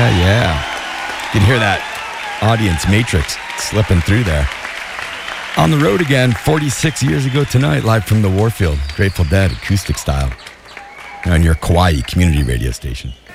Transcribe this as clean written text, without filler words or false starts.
Yeah. You can hear that audience matrix slipping through there. On the road again, 46 years ago tonight, live from the Warfield, Grateful Dead, acoustic style, on your Kauai community radio station.